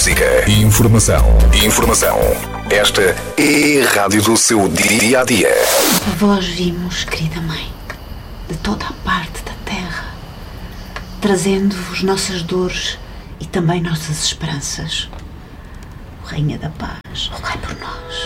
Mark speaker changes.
Speaker 1: música e informação. Esta é a rádio do seu dia-a-dia.
Speaker 2: A vós vimos, querida mãe, de toda a parte da terra, trazendo-vos nossas dores e também nossas esperanças. Rainha da Paz, rogai por nós.